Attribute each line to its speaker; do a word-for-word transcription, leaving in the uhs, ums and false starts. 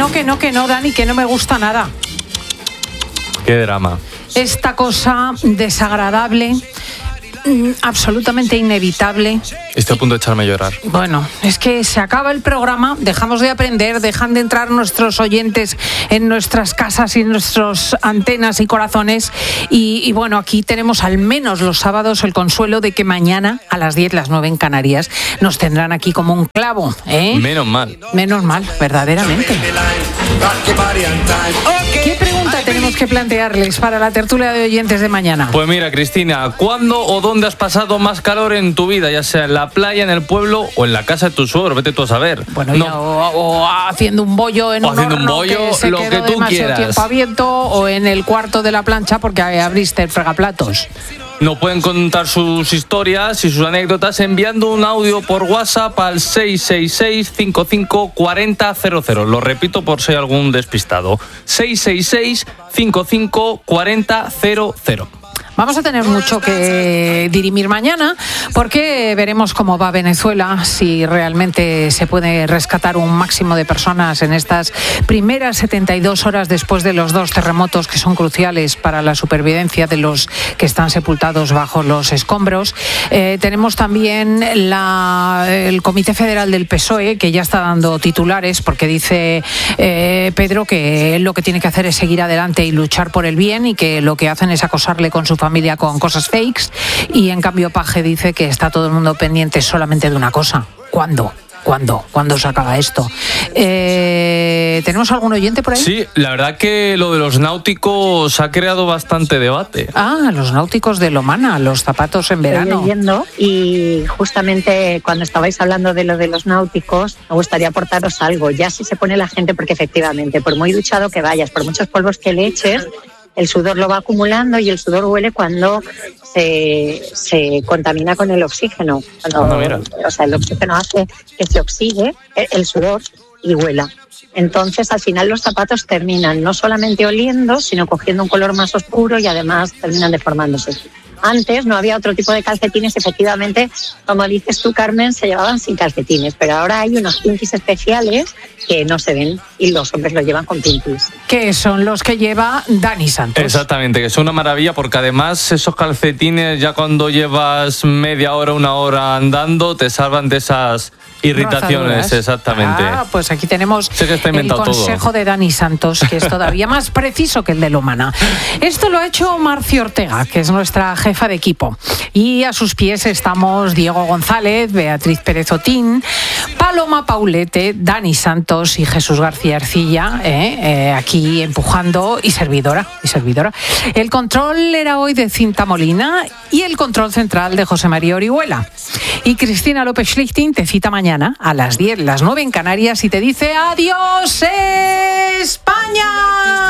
Speaker 1: no, que no, que no, Dani, que no me gusta nada.
Speaker 2: Qué drama.
Speaker 1: Esta cosa desagradable, absolutamente inevitable.
Speaker 2: Estoy a punto de echarme a llorar.
Speaker 1: Bueno, es que se acaba el programa, dejamos de aprender, dejan de entrar nuestros oyentes en nuestras casas y en nuestras antenas y corazones. Y, y bueno, aquí tenemos al menos los sábados el consuelo de que mañana a las diez, las nueve en Canarias, nos tendrán aquí como un clavo, ¿eh?
Speaker 2: Menos mal.
Speaker 1: Menos mal, verdaderamente. ¿Qué pregunta tenemos que plantearles para la tertulia de oyentes de mañana?
Speaker 2: Pues mira, Cristina, ¿cuándo o dónde has pasado más calor en tu vida? Ya sea en la playa, en el pueblo o en la casa de tu suegro, vete tú a saber.
Speaker 1: Bueno,
Speaker 2: no.
Speaker 1: ya, o, o haciendo un bollo en
Speaker 2: o
Speaker 1: un
Speaker 2: haciendo
Speaker 1: horno
Speaker 2: un bollo,
Speaker 1: que se
Speaker 2: lo
Speaker 1: quedó
Speaker 2: que tú
Speaker 1: demasiado
Speaker 2: quieras.
Speaker 1: tiempo abierto, o en el cuarto de la plancha porque abriste el fregaplatos.
Speaker 2: Nos pueden contar sus historias y sus anécdotas enviando un audio por WhatsApp al seis seis seis, cinco cinco cuatro cero cero cero. Lo repito por si hay algún despistado. seis seis seis, cinco cinco cuatro cero cero cero.
Speaker 1: Vamos a tener mucho que dirimir mañana porque veremos cómo va Venezuela, si realmente se puede rescatar un máximo de personas en estas primeras setenta y dos horas después de los dos terremotos que son cruciales para la supervivencia de los que están sepultados bajo los escombros. Eh, tenemos también la, el Comité Federal del P S O E, que ya está dando titulares porque dice eh, Pedro que él lo que tiene que hacer es seguir adelante y luchar por el bien, y que lo que hacen es acosarle con su familia con cosas fakes, y en cambio Paje dice que está todo el mundo pendiente solamente de una cosa: ¿cuándo? ¿Cuándo? ¿Cuándo se acaba esto? Eh, ¿Tenemos algún oyente por ahí?
Speaker 2: Sí, la verdad que lo de los náuticos ha creado bastante debate.
Speaker 1: Ah, los náuticos de Lomana, los zapatos en verano.
Speaker 3: Estoy leyendo, y justamente cuando estabais hablando de lo de los náuticos, me gustaría aportaros algo. Ya si se pone la gente, porque efectivamente, por muy duchado que vayas, por muchos polvos que le eches, el sudor lo va acumulando, y el sudor huele cuando se, se contamina con el oxígeno. Cuando,
Speaker 2: ah,
Speaker 3: o sea, el oxígeno hace que se oxide el sudor y huela. Entonces, al final los zapatos terminan no solamente oliendo, sino cogiendo un color más oscuro, y además terminan deformándose. Antes no había otro tipo de calcetines, efectivamente, como dices tú, Carmen, se llevaban sin calcetines, pero ahora hay unos pintis especiales que no se ven y los hombres los llevan con pintis.
Speaker 1: Que son los que lleva Dani Santos.
Speaker 2: Exactamente, que es una maravilla porque además esos calcetines, ya cuando llevas media hora, una hora andando, te salvan de esas irritaciones.
Speaker 1: Rozaduras.
Speaker 2: Exactamente.
Speaker 1: Ah, pues aquí tenemos
Speaker 2: sé que está
Speaker 1: el consejo
Speaker 2: todo.
Speaker 1: de Dani Santos, que es todavía más preciso que el de Lomana. Esto lo ha hecho Marcio Ortega, que es nuestra jefa de equipo. Y a sus pies estamos Diego González, Beatriz Pérez Otín, Paloma Paulete, Dani Santos y Jesús García Ercilla, eh, eh, aquí empujando, y servidora, y servidora. El control era hoy de Cinta Molina y el control central de José María Orihuela. Y Cristina López Schlichting te cita mañana a las diez, las nueve en Canarias, y te dice adiós España.